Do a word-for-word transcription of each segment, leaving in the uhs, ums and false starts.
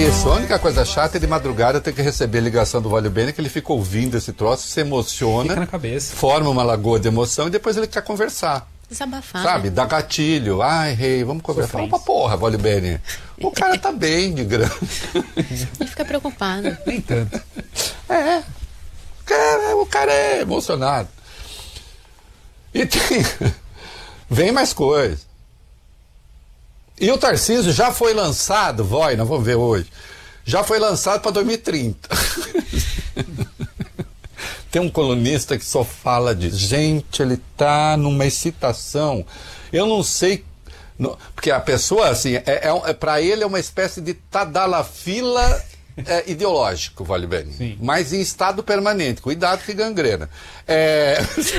isso. A única coisa chata é de madrugada ter que receber a ligação do Vale Bene, que ele fica ouvindo esse troço, se emociona, fica na cabeça, forma uma lagoa de emoção e depois ele quer conversar. Desabafar. Sabe? Né? Dá gatilho. Ai, rei, vamos conversar. Fala pra porra, Vale Bene. O cara tá bem de grana. Ele fica preocupado. Nem tanto. É. O cara, o cara é emocionado. E tem... Vem mais coisa. E o Tarcísio já foi lançado, vai, nós vamos ver hoje, já foi lançado para dois mil e trinta. Tem um colunista que só fala disso. Gente, ele tá numa excitação. Eu não sei... Não, porque a pessoa, assim, é, é, é, para ele é uma espécie de tadalafila é, ideológico, Vale Bene. Sim. Mas em estado permanente. Cuidado que gangrena. É...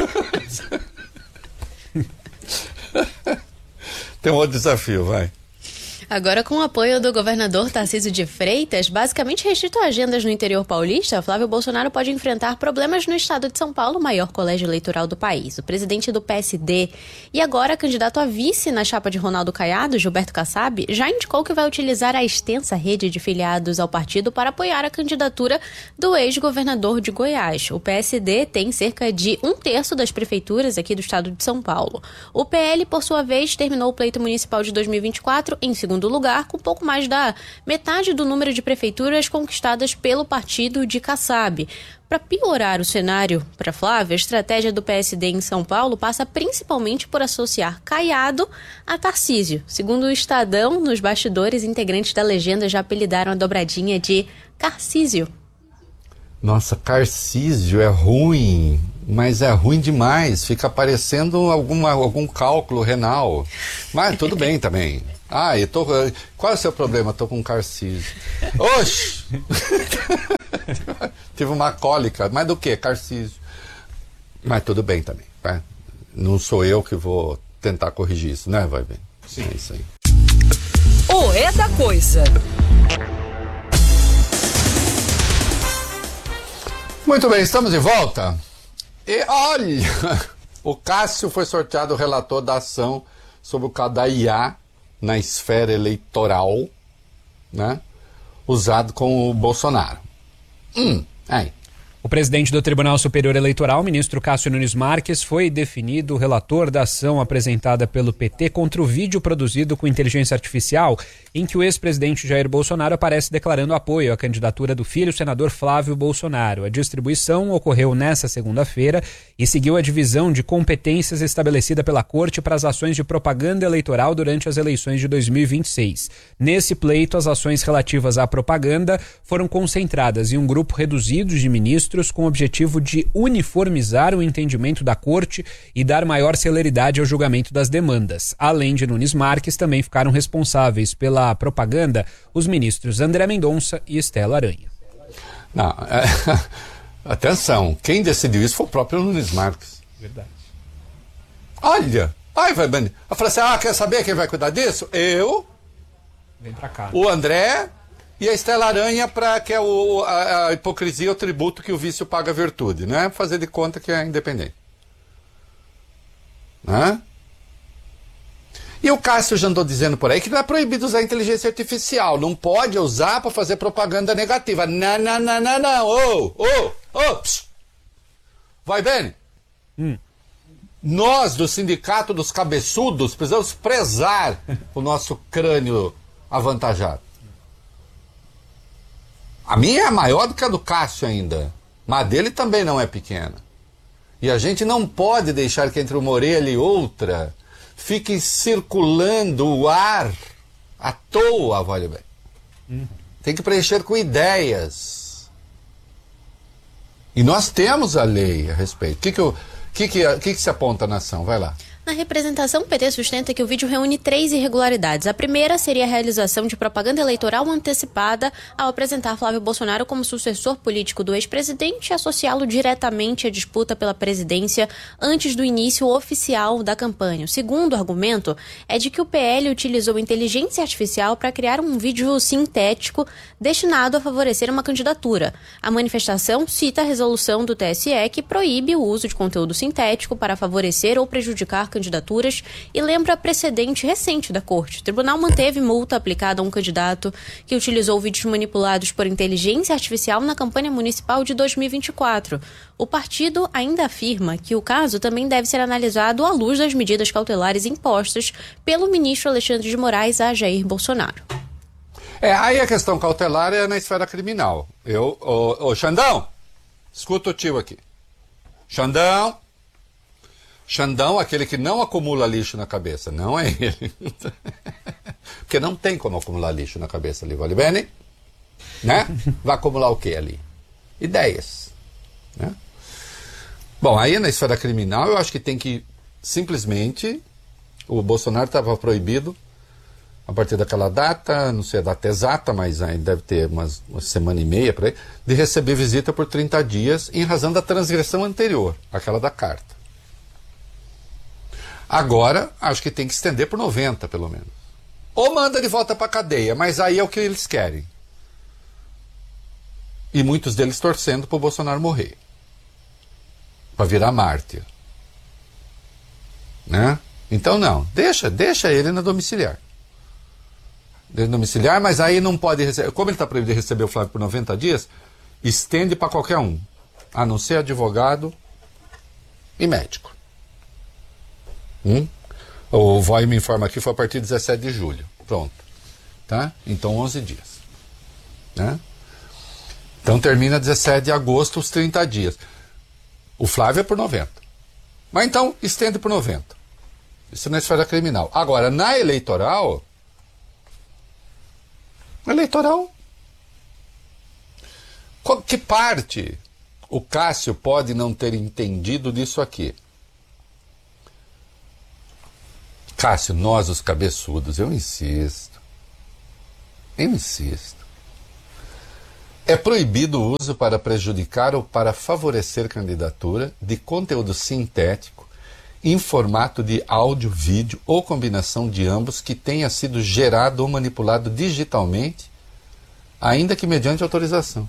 Tem um outro desafio, vai. Agora, com o apoio do governador Tarcísio de Freitas, basicamente restrito a agendas no interior paulista, Flávio Bolsonaro pode enfrentar problemas no estado de São Paulo, o maior colégio eleitoral do país. O presidente do P S D e agora candidato a vice na chapa de Ronaldo Caiado, Gilberto Kassab, já indicou que vai utilizar a extensa rede de filiados ao partido para apoiar a candidatura do ex-governador de Goiás. O P S D tem cerca de um terço das prefeituras aqui do estado de São Paulo. O P L, por sua vez, terminou o pleito municipal de dois mil e vinte e quatro em segundo lugar, com pouco mais da metade do número de prefeituras conquistadas pelo partido de Kassab. Para piorar o cenário para Flávia, a estratégia do P S D em São Paulo passa principalmente por associar Caiado a Tarcísio. Segundo o Estadão, nos bastidores, integrantes da legenda já apelidaram a dobradinha de Carcísio. Nossa, Carcísio é ruim, mas é ruim demais. Fica parecendo alguma, algum cálculo renal. Mas tudo bem também. Ah, eu tô... Qual é o seu problema? Tô com Carcísio. Oxi! Tive uma cólica. Mas do que? Carcísio. Mas tudo bem também. Né? Não sou eu que vou tentar corrigir isso, né? Vai bem. Sim. É isso aí. O é da coisa. Muito bem, estamos de volta. E olha, o Cássio foi sorteado relator da ação sobre o caso da I A na esfera eleitoral, né, usado com o Bolsonaro. Hum, aí. O presidente do Tribunal Superior Eleitoral, ministro Cássio Nunes Marques, foi definido relator da ação apresentada pelo P T contra o vídeo produzido com inteligência artificial em que o ex-presidente Jair Bolsonaro aparece declarando apoio à candidatura do filho, senador Flávio Bolsonaro. A distribuição ocorreu nesta segunda-feira e seguiu a divisão de competências estabelecida pela Corte para as ações de propaganda eleitoral durante as eleições de dois mil e vinte e seis. Nesse pleito, as ações relativas à propaganda foram concentradas em um grupo reduzido de ministros com o objetivo de uniformizar o entendimento da Corte e dar maior celeridade ao julgamento das demandas. Além de Nunes Marques, também ficaram responsáveis pela propaganda os ministros André Mendonça e Estela Aranha. Não, é, atenção, quem decidiu isso foi o próprio Nunes Marques. Verdade. Olha, ai, vai, Bani. Eu falei assim, ah, quer saber quem vai cuidar disso? Eu, Vem pra cá. o André e a Estela Aranha, pra, que é o, a, a hipocrisia, o tributo que o vício paga a virtude, né? Fazer de conta que é independente. Né? E o Cássio já andou dizendo por aí que não é proibido usar inteligência artificial, não pode usar para fazer propaganda negativa. Não, não, não, não, não. Ô, ô, ô, vai bem? Hum. Nós, do Sindicato dos Cabeçudos, precisamos prezar o nosso crânio avantajado. A minha é maior do que a do Cássio ainda, mas a dele também não é pequena. E a gente não pode deixar que entre uma orelha e outra fique circulando o ar à toa, vale bem. Uhum. Tem que preencher com ideias. E nós temos a lei a respeito. O que, que, eu, que, que, que, que se aponta na ação? Vai lá. Na representação, o P T sustenta que o vídeo reúne três irregularidades. A primeira seria a realização de propaganda eleitoral antecipada ao apresentar Flávio Bolsonaro como sucessor político do ex-presidente e associá-lo diretamente à disputa pela presidência antes do início oficial da campanha. O segundo argumento é de que o P L utilizou inteligência artificial para criar um vídeo sintético destinado a favorecer uma candidatura. A manifestação cita a resolução do T S E que proíbe o uso de conteúdo sintético para favorecer ou prejudicar candidaturas e lembra precedente recente da corte. O tribunal manteve multa aplicada a um candidato que utilizou vídeos manipulados por inteligência artificial na campanha municipal de dois mil e vinte e quatro. O partido ainda afirma que o caso também deve ser analisado à luz das medidas cautelares impostas pelo ministro Alexandre de Moraes a Jair Bolsonaro. É, aí a questão cautelar é na esfera criminal. Eu, ô, ô Xandão, escuta o tio aqui. Xandão, Xandão, aquele que não acumula lixo na cabeça, não é ele. Porque não tem como acumular lixo na cabeça ali, vale bem, né? Vai acumular o que ali? Ideias, né? Bom, aí na esfera criminal eu acho que tem que simplesmente, o Bolsonaro estava proibido a partir daquela data, não sei a data exata, mas ainda deve ter umas, uma semana e meia por aí, de receber visita por trinta dias em razão da transgressão anterior, aquela da carta. Agora, acho que tem que estender por noventa, pelo menos. Ou manda de volta para a cadeia, mas aí é o que eles querem. E muitos deles torcendo para o Bolsonaro morrer. Para virar mártir. Né? Então não, deixa, deixa ele na domiciliar. domiciliar, mas aí não pode receber. Como ele está proibido de receber o Flávio por noventa dias, estende para qualquer um, a não ser advogado e médico. Hum? O V O I me informa aqui, foi a partir de dezessete de julho. Pronto. Tá? Então onze dias. Né? Então termina dezessete de agosto os trinta dias. O Flávio é por noventa. Mas então estende por noventa. Isso na esfera criminal. Agora, na eleitoral... Eleitoral. Que parte o Cássio pode não ter entendido disso aqui? Cássio, nós os cabeçudos, eu insisto. Eu insisto. É proibido o uso para prejudicar ou para favorecer candidatura de conteúdo sintético em formato de áudio, vídeo ou combinação de ambos que tenha sido gerado ou manipulado digitalmente, ainda que mediante autorização.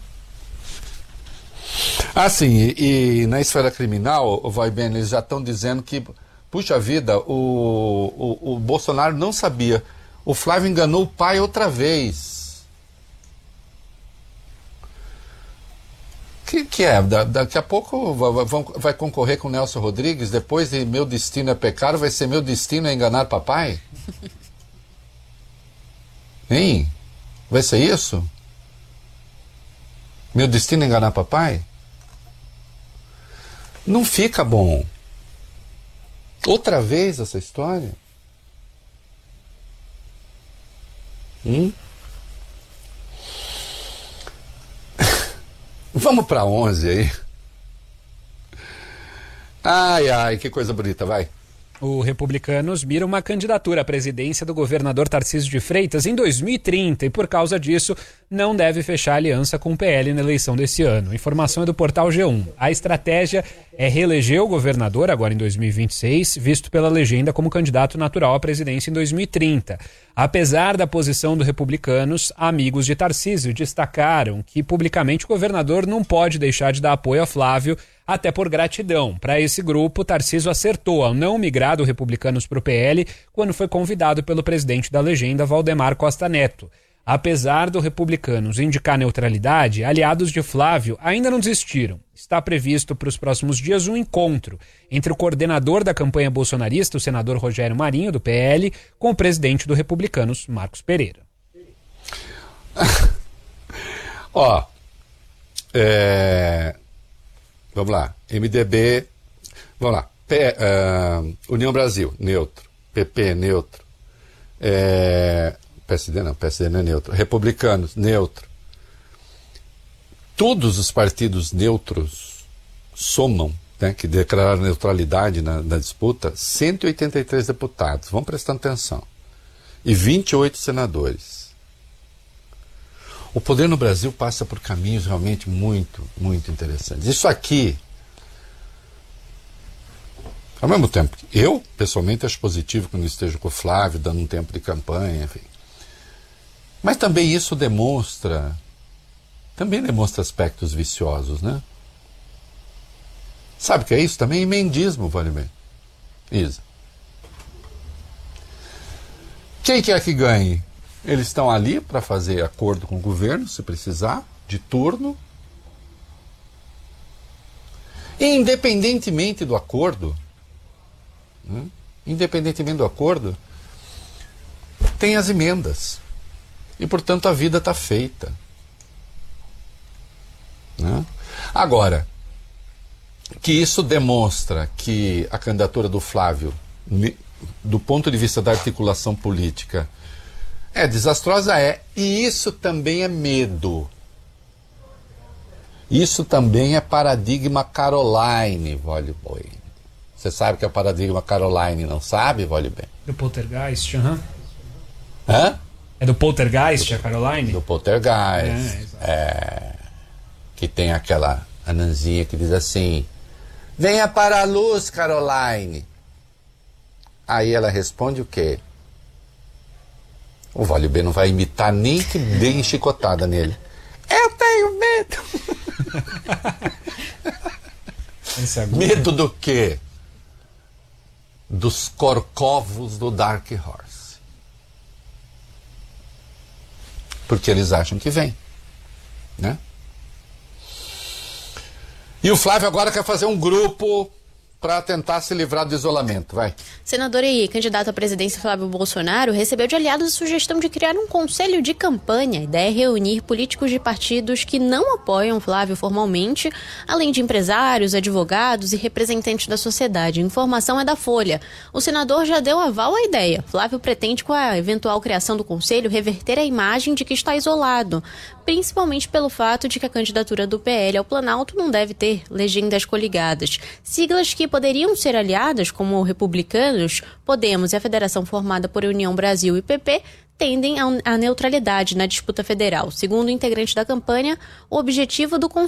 Assim, e, e na esfera criminal, o vai bem, eles já estão dizendo que, puxa vida, o, o, o Bolsonaro não sabia. O Flávio enganou o pai outra vez. Que, que é? Da, daqui a pouco vai, vai concorrer com o Nelson Rodrigues, depois de Meu Destino é Pecado, vai ser Meu Destino é Enganar Papai? Hein? Vai ser isso? Meu Destino é Enganar Papai? Não fica bom. Outra vez essa história? Hum? Vamos para onze aí. Ai, ai, que coisa bonita, vai. O Republicanos mira uma candidatura à presidência do governador Tarcísio de Freitas em dois mil e trinta e, por causa disso, não deve fechar aliança com o P L na eleição desse ano. A informação é do portal G um. A estratégia é reeleger o governador, agora em dois mil e vinte e seis, visto pela legenda como candidato natural à presidência em dois mil e trinta. Apesar da posição do Republicanos, amigos de Tarcísio destacaram que, publicamente, o governador não pode deixar de dar apoio a Flávio, até por gratidão. Para esse grupo, Tarcísio acertou ao não migrar do Republicanos para o P L quando foi convidado pelo presidente da legenda, Valdemar Costa Neto. Apesar do Republicanos indicar neutralidade, aliados de Flávio ainda não desistiram. Está previsto para os próximos dias um encontro entre o coordenador da campanha bolsonarista, o senador Rogério Marinho, do P L, com o presidente do Republicanos, Marcos Pereira. Ó, é... vamos lá, M D B, vamos lá, P, uh, União Brasil, neutro, P P, neutro, é... P S D não, P S D não é neutro, Republicanos, neutro. Todos os partidos neutros somam, né, que declararam neutralidade na, na disputa, cento e oitenta e três deputados, vão prestando atenção, e vinte e oito senadores. O poder no Brasil passa por caminhos realmente muito, muito interessantes. Isso aqui, ao mesmo tempo, eu, pessoalmente, acho positivo quando esteja com o Flávio, dando um tempo de campanha, enfim. Mas também isso demonstra, também demonstra aspectos viciosos, né? Sabe o que é isso também? Emendismo, vale bem. Isa. Quem quer que ganhe? Eles estão ali para fazer acordo com o governo, se precisar, de turno. E independentemente do acordo, né? independentemente do acordo, tem as emendas. E, portanto, a vida está feita. Né? Agora, que isso demonstra que a candidatura do Flávio, do ponto de vista da articulação política, é desastrosa, é. E isso também é medo. Isso também é paradigma Caroline, Vole Boi. Você sabe que é o paradigma Caroline, não sabe, Vole Bem? Do Poltergeist, aham. Uhum. Hã? É do Poltergeist, do, a Caroline? Do Poltergeist. É, é, que tem aquela anãzinha que diz assim: venha para a luz, Caroline. Aí ela responde o quê? O Vale B não vai imitar nem que dê chicotada nele. Eu tenho medo. Medo do quê? Dos corcovos do Dark Horse. Porque eles acham que vem, né? E o Flávio agora quer fazer um grupo para tentar se livrar do isolamento, vai. Senador e candidato à presidência Flávio Bolsonaro recebeu de aliados a sugestão de criar um conselho de campanha. A ideia é reunir políticos de partidos que não apoiam Flávio formalmente, além de empresários, advogados e representantes da sociedade. A informação é da Folha. O senador já deu aval à ideia. Flávio pretende, com a eventual criação do conselho, reverter a imagem de que está isolado, principalmente pelo fato de que a candidatura do P L ao Planalto não deve ter legendas coligadas. Siglas que poderiam ser aliadas, como o Republicanos, Podemos e a federação formada por União Brasil e P P, tendem à neutralidade na disputa federal. Segundo o integrante da campanha, o objetivo do conselho